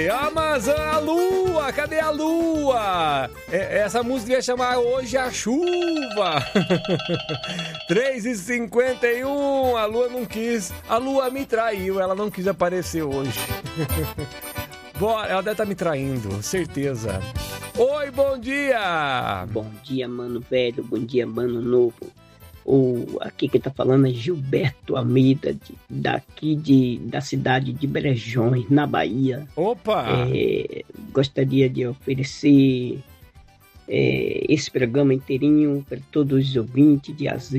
Amazon, a lua, cadê a lua? Essa música ia chamar Hoje a Chuva. 3h51, a lua não quis, a lua me traiu, ela não quis aparecer hoje. Bora, ela deve estar me traindo, certeza. Oi, bom dia! Bom dia, mano velho, bom dia, mano novo. Aqui quem tá falando é Gilberto Almeida, da cidade de Brejões, na Bahia. Opa! Gostaria de oferecer esse programa inteirinho para todos os ouvintes de AZ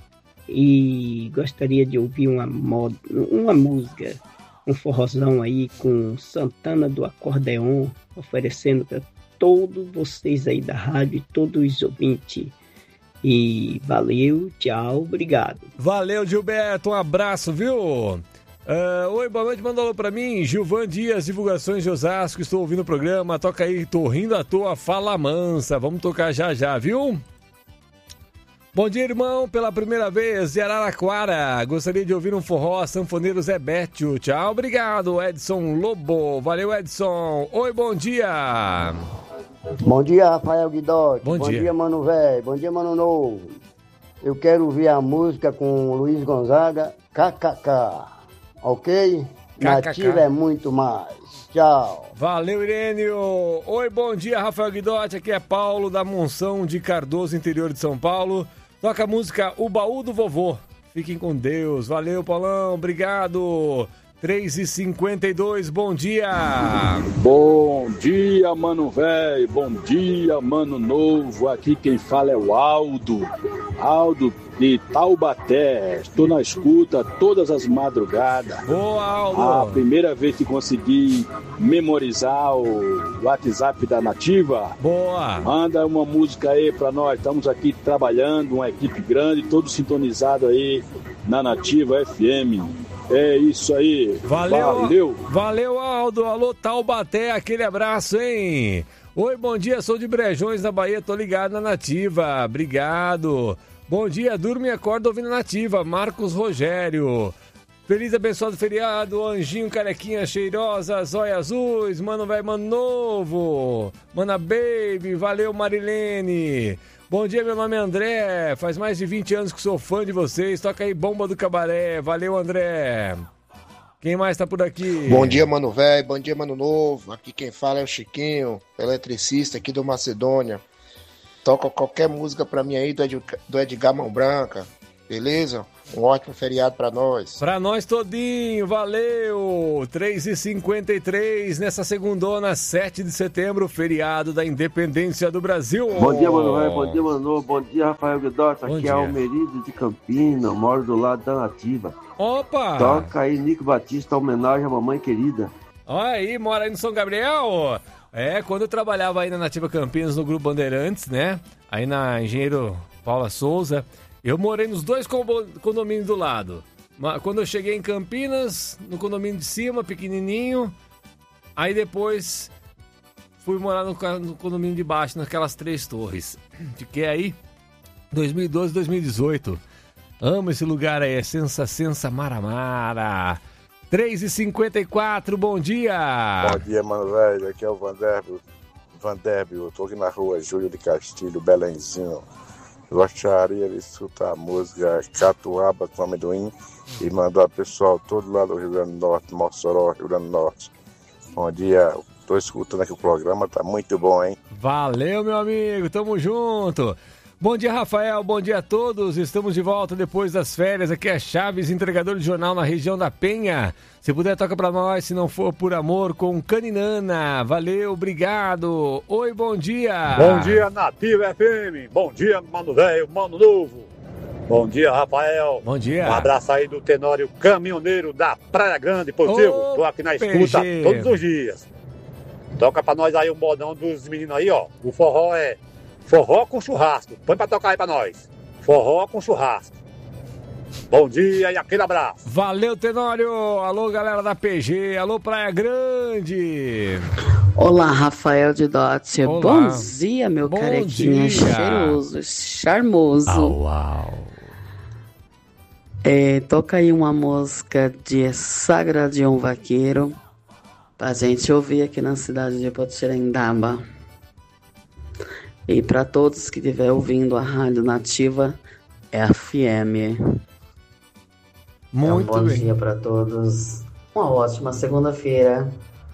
e gostaria de ouvir uma música, um forrozão aí com Santana do Acordeon, oferecendo para todos vocês aí da rádio e todos os ouvintes. E valeu, tchau, obrigado. Valeu, Gilberto, um abraço, viu? Oi, boa noite, manda alô pra mim, Gilvan Dias, divulgações de Osasco, estou ouvindo o programa, toca aí, tô rindo à toa, fala mansa, vamos tocar já, viu? Bom dia, irmão, pela primeira vez de Araraquara, gostaria de ouvir um forró, sanfoneiro Zé Bétio, tchau, obrigado, Edson Lobo, valeu, Edson, oi, bom dia. Bom dia, Rafael Guidotti. Bom dia, mano velho. Bom dia, mano novo. Eu quero ouvir a música com Luiz Gonzaga, KKK. Ok? KKK. Nativa é muito mais. Tchau. Valeu, Irênio. Oi, bom dia, Rafael Guidotti. Aqui é Paulo, da Monção de Cardoso, interior de São Paulo. Toca a música O Baú do Vovô. Fiquem com Deus. Valeu, Paulão. Obrigado. 3h52, bom dia! Bom dia, mano velho, bom dia, mano novo, aqui quem fala é o Aldo de Taubaté, estou na escuta todas as madrugadas. Boa, Aldo! A primeira vez que consegui memorizar o WhatsApp da Nativa. Boa! Manda uma música aí pra nós, estamos aqui trabalhando, uma equipe grande, todo sintonizado aí na Nativa FM. É isso aí. Valeu, Aldo. Alô, Taubaté, aquele abraço, hein? Oi, bom dia, sou de Brejões, na Bahia, tô ligado na Nativa. Obrigado. Bom dia, durmo e acordo ouvindo a Nativa. Marcos Rogério. Feliz e abençoado feriado, Anjinho, Carequinha cheirosa, zóia azuis, mano velho, mano novo, mana baby, valeu, Marilene. Bom dia, meu nome é André, faz mais de 20 anos que sou fã de vocês, toca aí Bomba do Cabaré, valeu, André. Quem mais tá por aqui? Bom dia, mano velho, bom dia, mano novo, aqui quem fala é o Chiquinho, eletricista aqui do Macedônia. Toca qualquer música pra mim aí do Edgar Mão Branca, beleza? Um ótimo feriado pra nós. Pra nós todinho, valeu! 3h53, nessa segundona, 7 de setembro, feriado da Independência do Brasil. Bom dia, mano velho, bom dia, mano novo, bom dia, Rafael Guidotti, aqui dia. É Almerido de Campina, moro do lado da Nativa. Opa! Toca aí Nico Batista, homenagem à mamãe querida. Olha aí, mora aí no São Gabriel. Quando eu trabalhava aí na Nativa Campinas, no Grupo Bandeirantes, né? Aí na Engenheiro Paula Souza, eu morei nos dois condomínios do lado. Quando eu cheguei em Campinas, no condomínio de cima, pequenininho, aí depois fui morar no condomínio de baixo, naquelas 3 torres. Fiquei aí 2012, 2018. Amo esse lugar aí, é Sensa Maramara. 3h54, bom dia! Bom dia, mano velho, aqui é o Vandérbio, tô aqui na rua Júlio de Castilho, Belenzinho. Gostaria de escutar a música Catuaba com Amendoim e mandar o pessoal todo lá do Rio Grande do Norte, Mossoró, Rio Grande do Norte. Bom dia, tô escutando aqui o programa, tá muito bom, hein? Valeu, meu amigo, tamo junto! Bom dia, Rafael, bom dia a todos, estamos de volta depois das férias, aqui é Chaves, entregador de jornal na região da Penha. Se puder, toca pra nós, se não for por amor, com Caninana. Valeu, obrigado. Oi, bom dia. Bom dia, Nativa FM. Bom dia, mano velho, mano novo. Bom dia, Rafael. Bom dia. Um abraço aí do Tenório Caminhoneiro da Praia Grande, Portilho. Tô aqui na escuta todos os dias. Toca pra nós aí o modão dos meninos aí, ó. O forró é forró com churrasco. Põe pra tocar aí pra nós. Forró com churrasco. Bom dia e aquele abraço. Valeu, Tenório. Alô, galera da PG. Alô, Praia Grande. Olá, Rafael de Dotti. Bom dia, meu bom carequinha dia. Cheiroso, charmoso. Au. Toca aí uma música de Sagradião Vaqueiro. pra gente ouvir aqui na cidade de Potirendaba. E para todos que estiver ouvindo a Rádio Nativa FM. Muito bom bem. dia para todos. Uma ótima segunda-feira.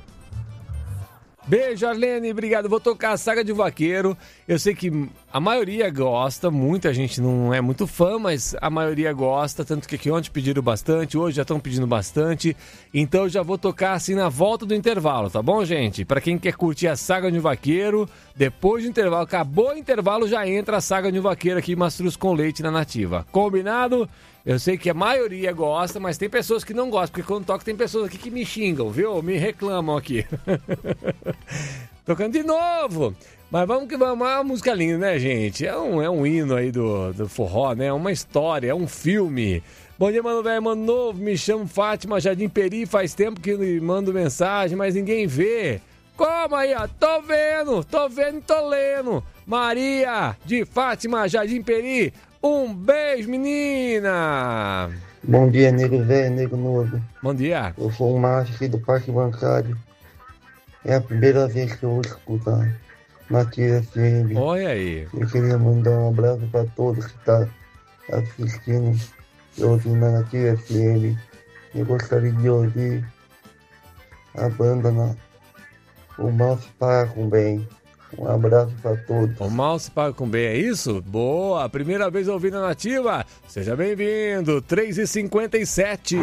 Beijo, Arlene, obrigado. Vou tocar a Saga de Vaqueiro. Eu sei que a maioria gosta, muita gente não é muito fã, mas a maioria gosta, tanto que aqui ontem pediram bastante, hoje já estão pedindo bastante. Então eu já vou tocar assim na volta do intervalo, tá bom, gente? Pra quem quer curtir a Saga de Vaqueiro, depois do intervalo, acabou o intervalo, já entra a Saga de Vaqueiro aqui, Mastruz com Leite na Nativa. Combinado? Eu sei que a maioria gosta, mas tem pessoas que não gostam, porque quando toca tem pessoas aqui que me xingam, viu? Me reclamam aqui. Tocando de novo. Mas vamos que vamos, é uma música linda, né, gente? É um hino aí do forró, né? É uma história, é um filme. Bom dia, mano velho, mano novo, me chamo Fátima Jardim Peri, faz tempo que lhe mando mensagem, mas ninguém vê. Como aí, ó? Tô vendo, tô lendo. Maria de Fátima Jardim Peri. Um beijo, menina! Bom dia, nego velho, nego novo. Bom dia. Eu sou o Márcio aqui do Parque Bancário. É a primeira vez que eu vou escutar Nativa FM. Olha aí. Eu queria mandar um abraço para todos que estão assistindo e ouvindo na Nativa FM. Eu gostaria de ouvir a banda O Mal Se Paga Com Bem. Um abraço para todos. O Mal Se Paga Com Bem, é isso? Boa! Primeira vez ouvindo a Nativa? Seja bem-vindo! 3h57.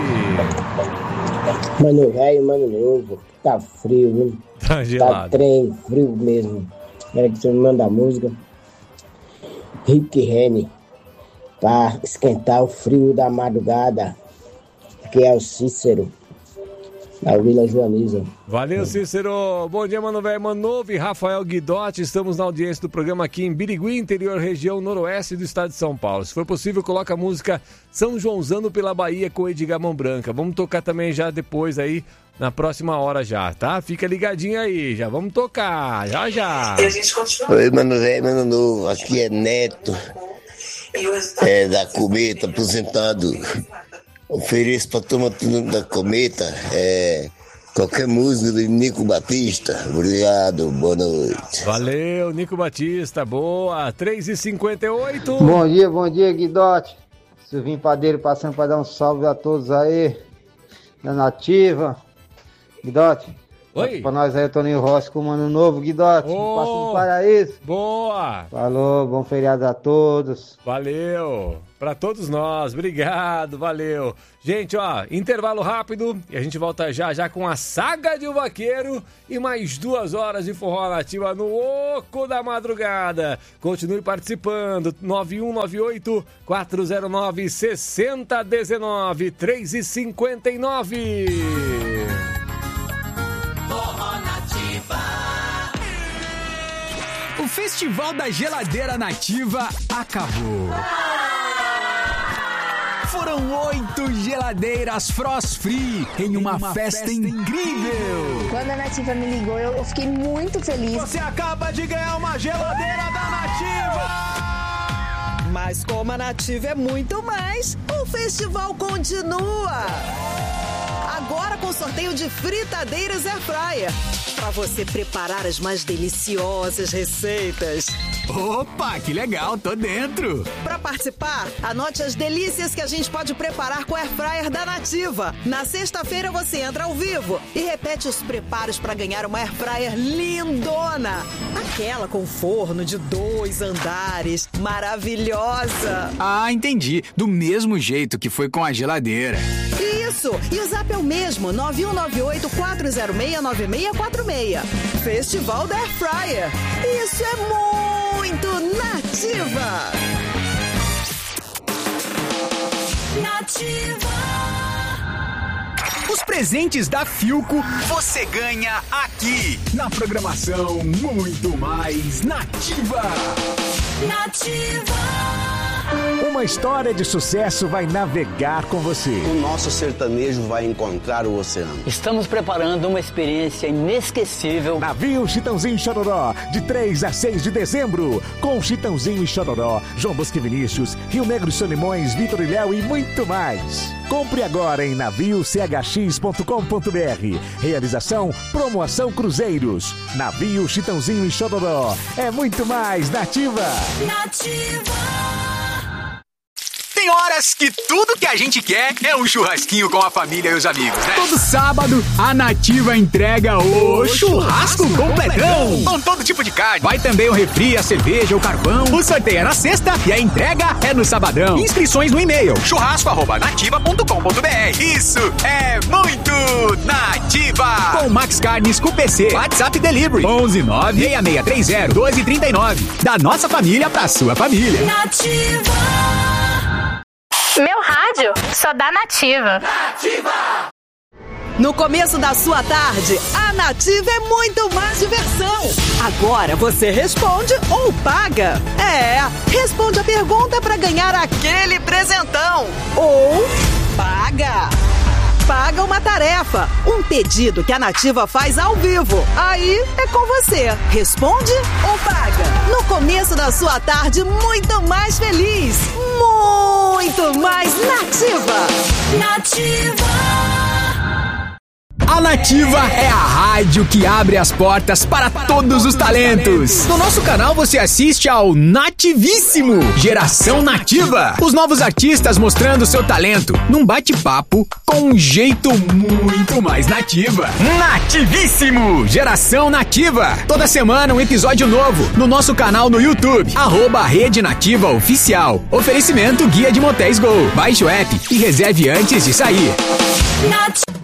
Mano velho, mano novo. Tá frio, viu? Tá gelado. Tá trem, frio mesmo. Espera que você me manda a música. Rick Rennie. Pra esquentar o frio da madrugada. Que é o Cícero. Da Vila Joaniza. Valeu, Cícero. Bom dia, mano velho, mano novo e Rafael Guidotti. Estamos na audiência do programa aqui em Birigui, interior, região noroeste do estado de São Paulo. Se for possível, coloca a música São Joãozano pela Bahia com Edgar Mão Branca. Vamos tocar também já depois aí, na próxima hora já, tá? Fica ligadinho aí, já vamos tocar, já. E a gente continua. Oi, mano velho, mano novo. Aqui é Neto. Da Cometa, aposentado. Ofereço pra turma da Cometa qualquer música do Nico Batista. Obrigado, boa noite. Valeu, Nico Batista, boa. 3h58. Bom dia, Guidotti. Silvinho Padeiro passando pra dar um salve a todos aí da Nativa. Guidotti. Oi. Pra nós aí, Toninho Rossi com o Mano Novo, Guidotti. Passando do Paraíso. Boa. Falou, bom feriado a todos. Valeu. Pra todos nós, obrigado, valeu. Gente, ó, intervalo rápido e a gente volta já com a Saga de um Vaqueiro e mais 2 horas de forró nativa no Oco da Madrugada. Continue participando, 9198-409-6019, 3h59. Forró Nativa. O Festival da Geladeira Nativa acabou. Foram 8 geladeiras Frost Free em uma festa incrível. Quando a Nativa me ligou, eu fiquei muito feliz. Você acaba de ganhar uma geladeira da Nativa! Mas como a Nativa é muito mais, o festival continua. Agora com sorteio de fritadeiras Air Fryer. Para você preparar as mais deliciosas receitas. Opa, que legal, tô dentro. Para participar, anote as delícias que a gente pode preparar com a Air Fryer da Nativa. Na sexta-feira você entra ao vivo e repete os preparos para ganhar uma Air Fryer lindona. Aquela com forno de 2 andares, maravilhosa. Ah, entendi. Do mesmo jeito que foi com a geladeira. Isso, e o zap é o mesmo, 9198-406-9646. Festival da Air Fryer. Isso é muito Nativa. Nativa. Os presentes da Philco você ganha aqui na programação Muito Mais Nativa. Nativa. Uma história de sucesso vai navegar com você. O nosso sertanejo vai encontrar o oceano. Estamos preparando uma experiência inesquecível. Navio Chitãozinho e Chororó, de 3 a 6 de dezembro. Com Chitãozinho e Chororó, João Bosco e Vinícius, Rio Negro e Solimões, Vitor e Léo e muito mais. Compre agora em naviochx.com.br. Realização Promoção Cruzeiros. Navio Chitãozinho e Chororó. É muito mais Nativa. Tem horas que tudo que a gente quer é um churrasquinho com a família e os amigos, né? Todo sábado, a Nativa entrega o churrasco completão. Com todo tipo de carne. Vai também o refri, a cerveja, o carvão. O sorteio é na sexta e a entrega é no sabadão. Inscrições no e-mail churrasco@nativa.com.br. Isso é muito Nativa. Com Max Carnes com PC. WhatsApp Delivery 119-6630-1239. Da nossa família pra sua família. Nativa. Meu rádio só dá Nativa. Nativa! No começo da sua tarde, a Nativa é muito mais diversão. Agora você responde ou paga. Responde a pergunta para ganhar aquele presentão. Ou paga. Paga uma tarefa, um pedido que a Nativa faz ao vivo. Aí é com você. Responde ou paga? No começo da sua tarde, muito mais feliz. Muito mais Nativa. Nativa. A Nativa é a rádio que abre as portas para todos os talentos. No nosso canal você assiste ao Nativíssimo, Geração Nativa. Os novos artistas mostrando seu talento num bate-papo com um jeito muito mais nativa. Nativíssimo, Geração Nativa. Toda semana um episódio novo no nosso canal no YouTube, @Rede Nativa Oficial. Oferecimento Guia de Motéis Gol. Baixe o app e reserve antes de sair. Nativa.